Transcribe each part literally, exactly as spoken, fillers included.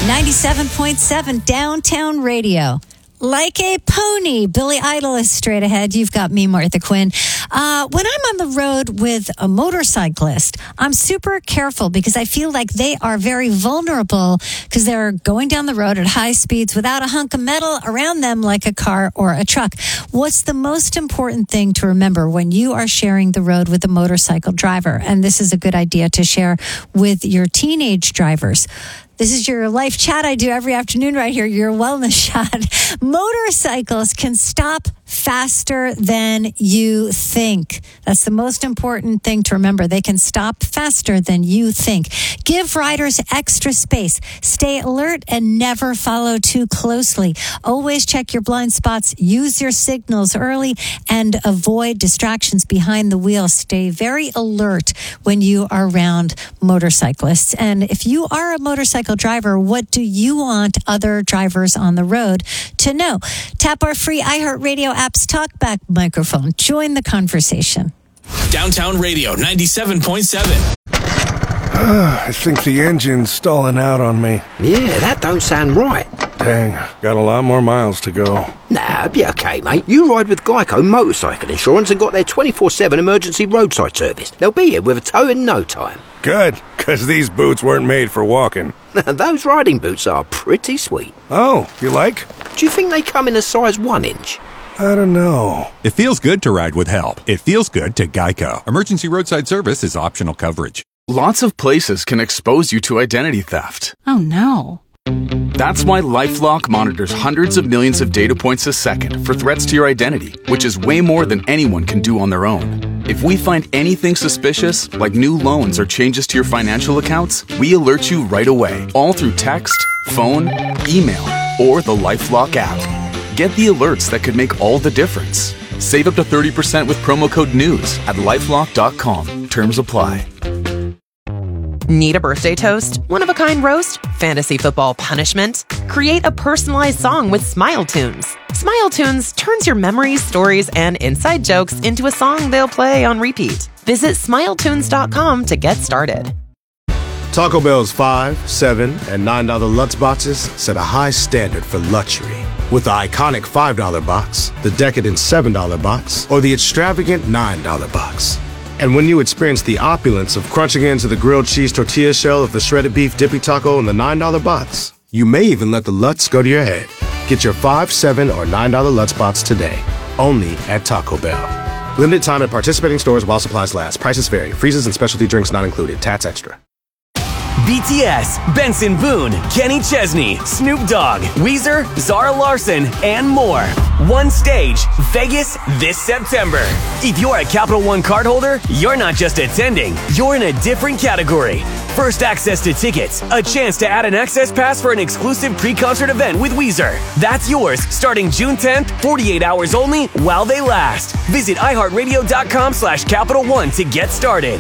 ninety-seven point seven Downtown Radio. Like a pony, Billy Idol is straight ahead. You've got me, Martha Quinn. Uh, when I'm on the road with a motorcyclist, I'm super careful because I feel like they are very vulnerable because they're going down the road at high speeds without a hunk of metal around them like a car or a truck. What's the most important thing to remember when you are sharing the road with a motorcycle driver? And this is a good idea to share with your teenage drivers. This is your life chat I do every afternoon right here, your wellness shot. Motorcycles can stop faster than you think. That's the most important thing to remember. They can stop faster than you think. Give riders extra space. Stay alert and never follow too closely. Always check your blind spots. Use your signals early and avoid distractions behind the wheel. Stay very alert when you are around motorcyclists. And if you are a motorcycle driver, what do you want other drivers on the road to know? Tap our free iHeartRadio app's TalkBack microphone. Join the conversation. Downtown Radio ninety-seven point seven. Uh, I think the engine's stalling out on me. Yeah, that don't sound right. Dang, got a lot more miles to go. Nah, be okay, mate. You ride with Geico Motorcycle Insurance and got their twenty-four seven emergency roadside service. They'll be here with a tow in no time. Good, because these boots weren't made for walking. Those riding boots are pretty sweet. Oh, you like? Do you think they come in a size one inch? I don't know. It feels good to ride with help. It feels good to Geico. Emergency roadside service is optional coverage. Lots of places can expose you to identity theft. Oh, no. That's why LifeLock monitors hundreds of millions of data points a second for threats to your identity, which is way more than anyone can do on their own. If we find anything suspicious, like new loans or changes to your financial accounts, we alert you right away, all through text, phone, email, or the LifeLock app. Get the alerts that could make all the difference. Save up to thirty percent with promo code NEWS at lifelock dot com. Terms apply. Need a birthday toast? One-of-a-kind roast? Fantasy football punishment? Create a personalized song with Smile Tunes. Smile Tunes turns your memories, stories, and inside jokes into a song they'll play on repeat. Visit smile tunes dot com to get started. Taco Bell's five, seven, and nine dollar Lutz boxes set a high standard for luxury. With the iconic five dollar box, the decadent seven dollar box, or the extravagant nine dollar box. And when you experience the opulence of crunching into the grilled cheese tortilla shell of the shredded beef dippy taco in the nine dollar box, you may even let the Lutz go to your head. Get your five, seven, or nine dollar Lutz box today, only at Taco Bell. Limited time at participating stores while supplies last. Prices vary. Freezes and specialty drinks not included. Tats extra. B T S, Benson Boone, Kenny Chesney, Snoop Dogg, Weezer, Zara Larson, and more. One stage, Vegas this September. If you're a Capital One cardholder, you're not just attending, you're in a different category. First access to tickets, a chance to add an access pass for an exclusive pre-concert event with Weezer. That's yours starting June tenth, forty-eight hours only while they last. Visit iHeartRadio dot com slash Capital One to get started.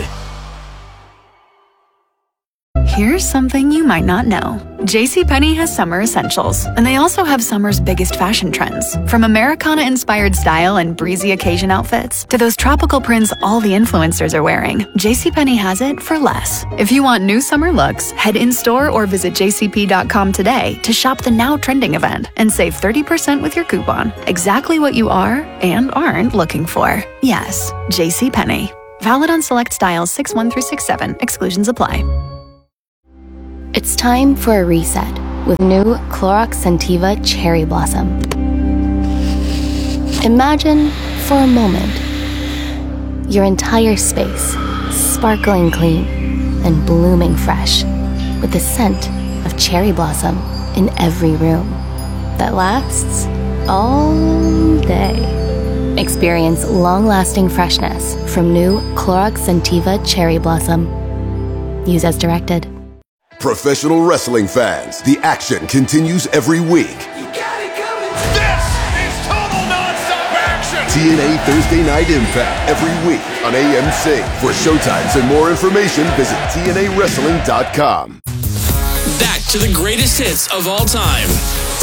Here's something you might not know. JCPenney has summer essentials, and they also have summer's biggest fashion trends. From Americana-inspired style and breezy occasion outfits to those tropical prints all the influencers are wearing, JCPenney has it for less. If you want new summer looks, head in-store or visit j c p dot com today to shop the now trending event and save thirty percent with your coupon. Exactly what you are and aren't looking for. Yes, JCPenney. Valid on select styles six one through six seven. Exclusions apply. It's time for a reset with new Clorox Scentiva Cherry Blossom. Imagine, for a moment, your entire space sparkling clean and blooming fresh with the scent of cherry blossom in every room that lasts all day. Experience long-lasting freshness from new Clorox Scentiva Cherry Blossom. Use as directed. Professional wrestling fans, the action continues every week. You got it coming. This is total nonstop action. T N A Thursday Night Impact every week on A M C. For showtimes and more information, visit T N A wrestling dot com. Back to the greatest hits of all time.